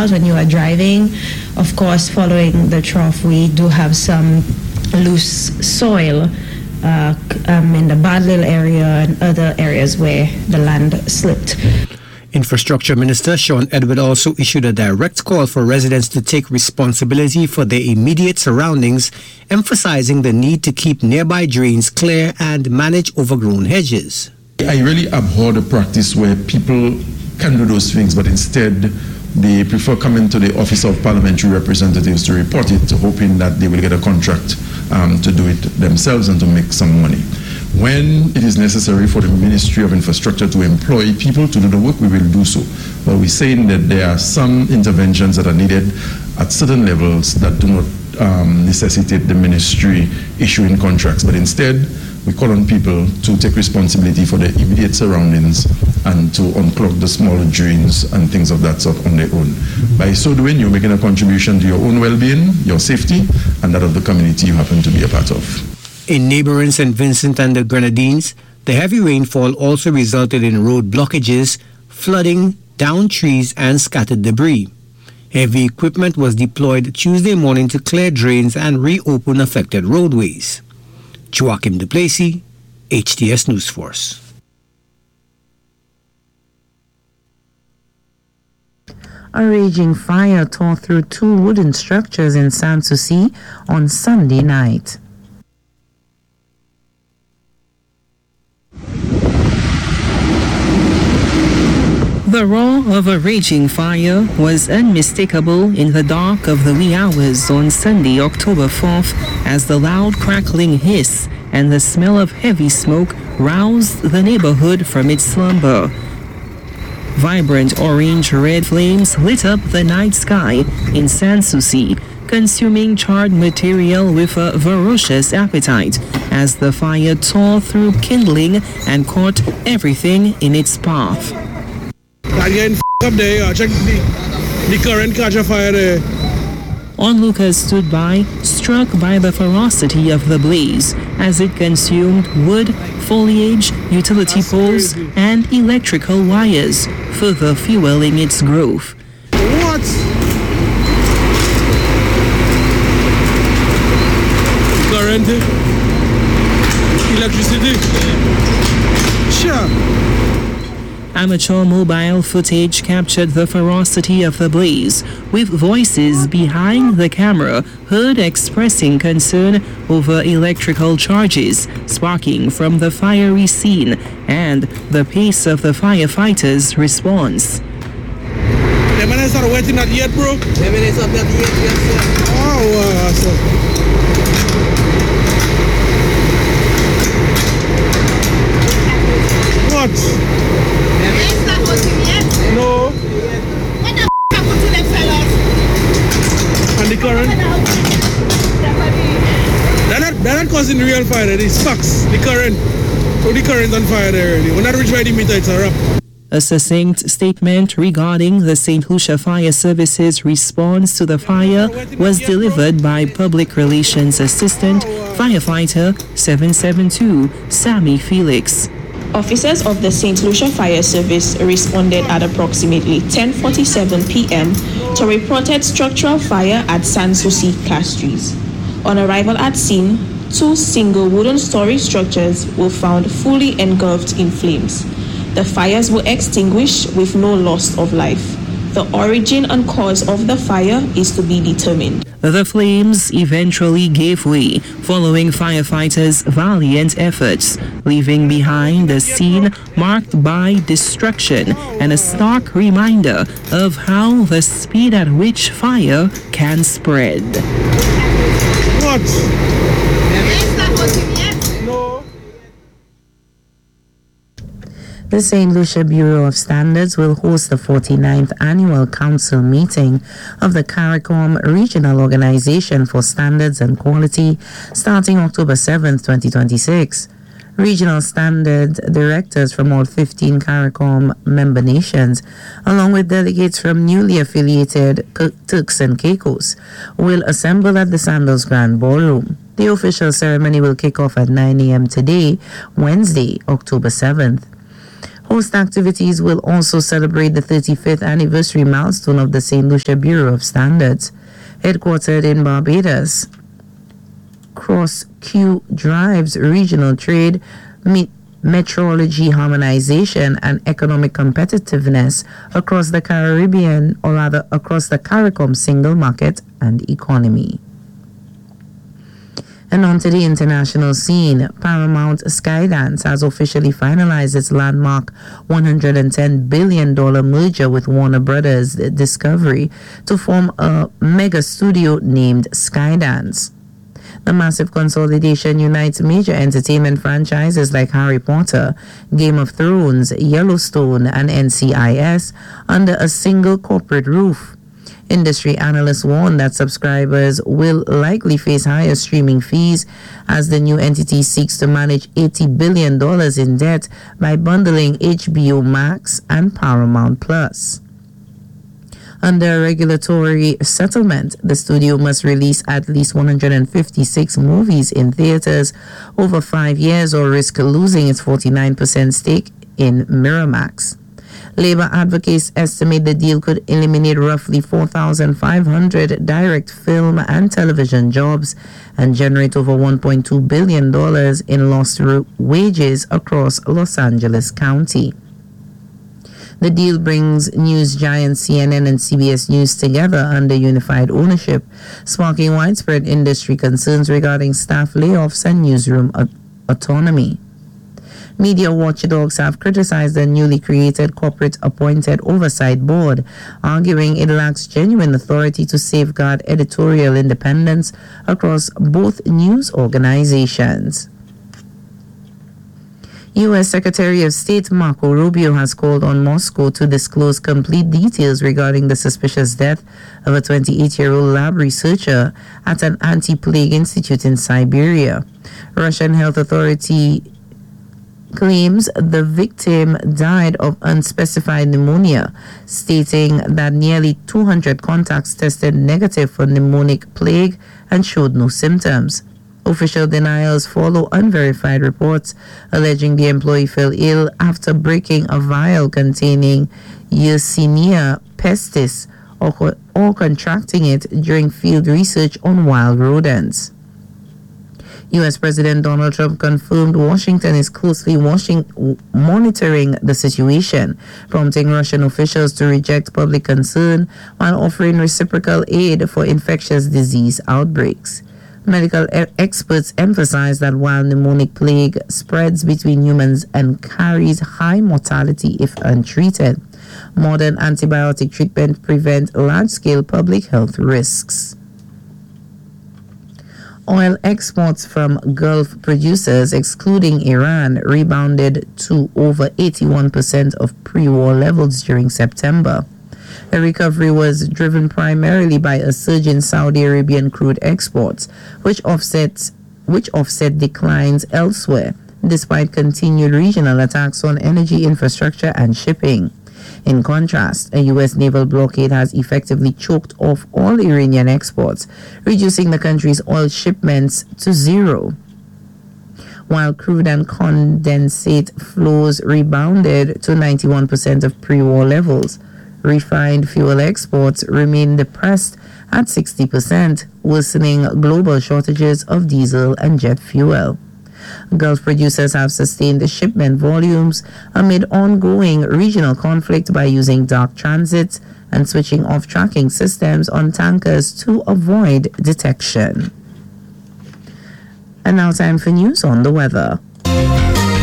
cars when you are driving. Of course, following the trough, we do have some loose soil in the Badlil area and other areas where the land slipped. Infrastructure Minister Sean Edward also issued a direct call for residents to take responsibility for their immediate surroundings, emphasizing the need to keep nearby drains clear and manage overgrown hedges. I really abhor the practice where people can do those things, but instead they prefer coming to the Office of Parliamentary Representatives to report it, hoping that they will get a contract to do it themselves and to make some money. When it is necessary for the Ministry of Infrastructure to employ people to do the work, we will do so. But we're saying that there are some interventions that are needed at certain levels that do not necessitate the ministry issuing contracts. But instead, we call on people to take responsibility for their immediate surroundings and to unclog the smaller drains and things of that sort on their own. By so doing, you're making a contribution to your own well-being, your safety, and that of the community you happen to be a part of. In neighboring St. Vincent and the Grenadines, the heavy rainfall also resulted in road blockages, flooding, downed trees, and scattered debris. Heavy equipment was deployed Tuesday morning to clear drains and reopen affected roadways. Joachim Duplessis, HTS News Force. A raging fire tore through two wooden structures in Sans Souci on Sunday night. The roar of a raging fire was unmistakable in the dark of the wee hours on Sunday, October 4th, as the loud crackling hiss and the smell of heavy smoke roused the neighborhood from its slumber. Vibrant orange-red flames lit up the night sky in Sans Souci, consuming charred material with a ferocious appetite as the fire tore through kindling and caught everything in its path. I'm getting up there. Check the current catch a fire there. Onlookers stood by, struck by the ferocity of the blaze as it consumed wood, foliage, utility poles, and electrical wires, further fueling its growth. What? Current, electricity. Sure. Amateur mobile footage captured the ferocity of the blaze, with voices behind the camera heard expressing concern over electrical charges sparking from the fiery scene and the pace of the firefighters' response. The man is not waiting at yet, bro. The man is up at yet, yes, sir. Oh, What? It's not working yet. No. What the happened to them fellas? And the current? They're not causing real fire. It's facts. The current. Oh, the current's on fire there already. When that reach by the meter, it's a wrap. A succinct statement regarding the St. Lucia Fire Service's response to the fire was delivered by Public Relations Assistant Firefighter 772 Sammy Felix. Officers of the St. Lucia Fire Service responded at approximately 10:47 p.m. to a reported structural fire at Sans Souci Castries. On arrival at scene, two single wooden storage structures were found fully engulfed in flames. The fires were extinguished with no loss of life. The origin and cause of the fire is to be determined. The flames eventually gave way following firefighters' valiant efforts, leaving behind a scene marked by destruction and a stark reminder of how the speed at which fire can spread. What? It's not working yet. No. The St. Lucia Bureau of Standards will host the 49th Annual Council meeting of the CARICOM Regional Organization for Standards and Quality starting October 7, 2026. Regional standard directors from all 15 CARICOM member nations, along with delegates from newly affiliated Turks and Caicos, will assemble at the Sandals Grand Ballroom. The official ceremony will kick off at 9 a.m. today, Wednesday, October 7th. Host activities will also celebrate the 35th anniversary milestone of the St. Lucia Bureau of Standards. Headquartered in Barbados, Cross Q drives regional trade, metrology harmonization, and economic competitiveness across the Caribbean, or rather across the CARICOM single market and economy. And on to the international scene, Paramount Skydance has officially finalized its landmark $110 billion merger with Warner Brothers Discovery to form a mega studio named Skydance. The massive consolidation unites major entertainment franchises like Harry Potter, Game of Thrones, Yellowstone, and NCIS under a single corporate roof. Industry analysts warn that subscribers will likely face higher streaming fees as the new entity seeks to manage $80 billion in debt by bundling HBO Max and Paramount Plus. Under a regulatory settlement, the studio must release at least 156 movies in theaters over 5 years or risk losing its 49% stake in Miramax. Labor advocates estimate the deal could eliminate roughly 4,500 direct film and television jobs and generate over $1.2 billion in lost wages across Los Angeles County. The deal brings news giants CNN and CBS News together under unified ownership, sparking widespread industry concerns regarding staff layoffs and newsroom autonomy. Media watchdogs have criticized the newly created corporate-appointed oversight board, arguing it lacks genuine authority to safeguard editorial independence across both news organizations. U.S. Secretary of State Marco Rubio has called on Moscow to disclose complete details regarding the suspicious death of a 28-year-old lab researcher at an anti-plague institute in Siberia. Russian health authority claims the victim died of unspecified pneumonia, stating that nearly 200 contacts tested negative for pneumonic plague and showed no symptoms. Official denials follow unverified reports alleging the employee fell ill after breaking a vial containing Yersinia pestis or contracting it during field research on wild rodents. U.S. President Donald Trump confirmed Washington is closely monitoring the situation, prompting Russian officials to reject public concern while offering reciprocal aid for infectious disease outbreaks. Medical experts emphasize that while pneumonic plague spreads between humans and carries high mortality if untreated, modern antibiotic treatment prevent large-scale public health risks. Oil exports from Gulf producers, excluding Iran, rebounded to over 81% of pre-war levels during September. The recovery was driven primarily by a surge in Saudi Arabian crude exports, which offset declines elsewhere, despite continued regional attacks on energy infrastructure and shipping. In contrast, a U.S. naval blockade has effectively choked off all Iranian exports, reducing the country's oil shipments to zero. While crude and condensate flows rebounded to 91% of pre-war levels, refined fuel exports remain depressed at 60%, worsening global shortages of diesel and jet fuel. Gulf producers have sustained the shipment volumes amid ongoing regional conflict by using dark transits and switching off tracking systems on tankers to avoid detection. And now time for news on the weather.